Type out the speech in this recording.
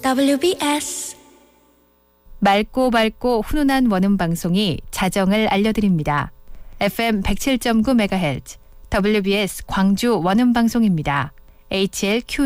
WBS 맑고 밝고 훈훈한 원음 방송이 자정을 알려드립니다. FM 107.9MHz WBS 광주 원음 방송입니다. HLQM